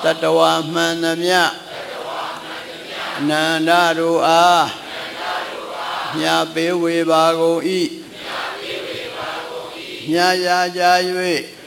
တတဝမှန်သမျှအနန္တတို့အားမြတ်ပေးဝေပါကုန်၏မြတ်ရာကြ၍